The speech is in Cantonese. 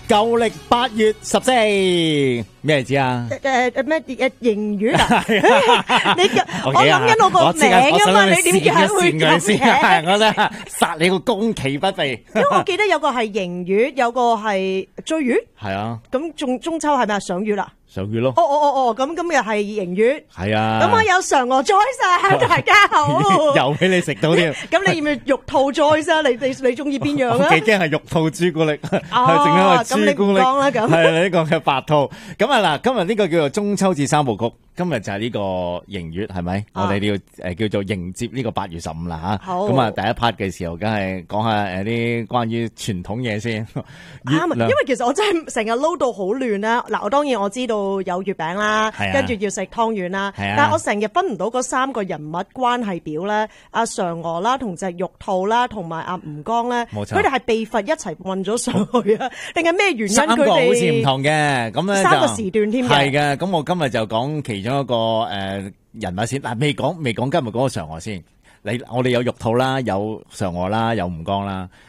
舊曆8月14咩字啊？ 咩迎月啊？我諗緊我個名啊嘛，你點解會咁嘅？ 我咧殺你個攻其不備。 因為我記得有個係迎月，有個係追月。 係啊。 咁中秋係咪賞月啦？ 賞月咯。 咁今日係迎月。 係啊。 咁我有嫦娥 Joyce 啊，大家好。 又俾你食到添。 咁你要唔要肉兔 Joyce 啊？你中意邊樣啊？ 我幾驚係肉兔朱古力，係整一個朱古力。係呢個嘅白兔。咁啊嗱，今日呢個叫做中秋節三部曲。今日就係呢個迎月係咪？我哋要叫做迎接呢個8月15啦吓。 好。 咁啊，第一 part 嘅時候，梗係講下啲關於傳統嘢先。 啱，因為其實我真係成日撈到好亂啦。嗱，我當然我知道有月餅啦，跟住要食湯圓啦。但係我成日分唔到嗰3個人物關係表咧。阿嫦娥啦，同隻玉兔啦，同埋阿吳剛咧，佢哋係被罰一齊運咗上去啊？定係咩原因？佢哋3個好似唔同嘅，咁咧 3個時段添嘅。 係嘅，咁我今日就講其中一個人物先。嗱，未講今日講個嫦娥先。我哋有玉兔啦，有嫦娥啦，有吳剛啦。